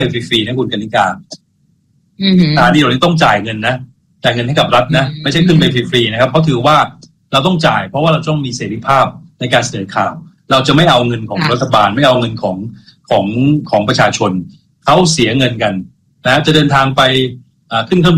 ฟรีๆนะคุณกนิกาสถานีเหล่านี้ต้องจ่ายเงินนะจ่ายเงินให้กับรัฐนะไม่ใช่ขึ้นไปฟรีๆนะครับเพราะถือว่าเราต้องจ่ายเพราะว่าเราต้องมีเสรีภาพในการเสนอข่าวเราจะไม่เอาเงินของรัฐบาลไม่เอาเงินของประชาชนเขาเสียเงินกันนะจะเดินทางไปขึ้นเครื่อง